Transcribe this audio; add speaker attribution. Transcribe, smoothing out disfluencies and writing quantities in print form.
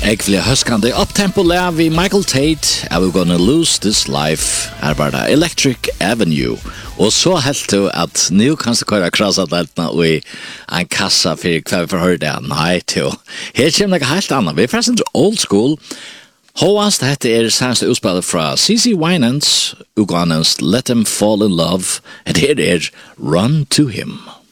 Speaker 1: Ekvile høskande upptempo lær vi Michael Tate, Are We Gonna Lose This Life, var det Electric Avenue. Og så helt du at nu kan du køyre krasatletna og i en kassa for hva vi får høre det. Nei, til. Her kommer det helt annet. Vi er faktisk old school. Håast, dette seneste utspillet fra CeCe Winans, Uganens Let Them Fall in Love, og det Run to Him.